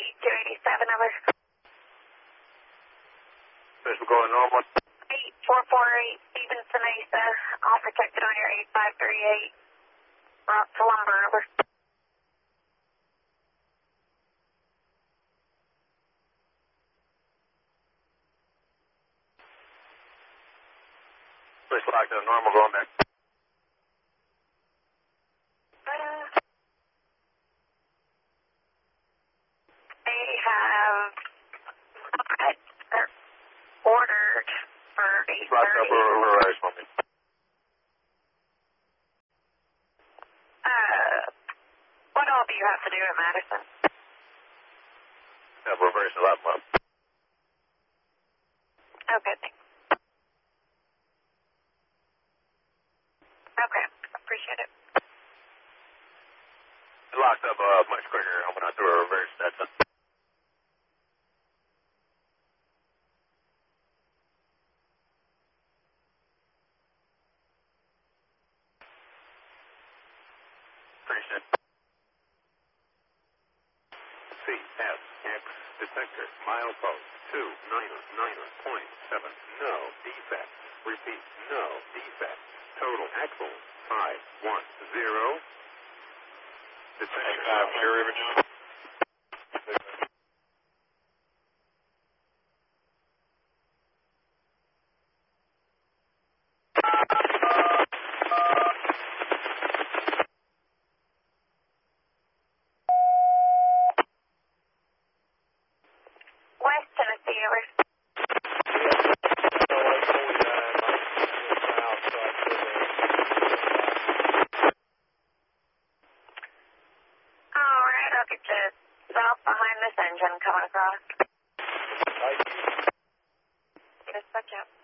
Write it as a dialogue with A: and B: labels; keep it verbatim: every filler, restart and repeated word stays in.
A: two eighty-seven, over.
B: This will go normal.
A: eight four four eight, Stevenson Mesa, all protected on your eight five three eight, route to lumber, over.
B: Switch lock to normal, going back.
A: Uh, they have uh, ordered for eight
B: Lock up
A: thirty.
B: over rise for me.
A: Uh, what all do you have to do in Madison?
B: Have reverse a lot more.
A: Okay, thanks. Okay, appreciate it.
B: It locked up uh, much quicker when I threw a reverse. That's a... Appreciate it.
C: C S X detector milepost two niner niner point seven. No defects. Repeat, no defects. Total axle five one zero. Detector.
B: Uh, clear River, Jim.
A: West Tennessee, over. All right, I'll get you south behind this engine coming across.
B: Thank you.
A: Just watch out.